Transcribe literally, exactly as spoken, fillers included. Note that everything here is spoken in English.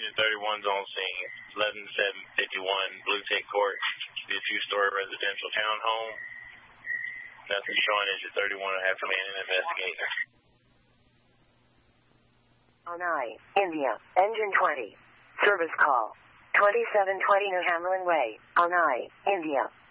Engine thirty-one's on scene. eleven seven fifty-one Blue Tick Court. The two-story residential townhome. Nothing showing Engine thirty-one. I have to man and investigate. On I, India, Engine twenty. Service call. twenty-seven twenty New Hamlin Way, on I, India.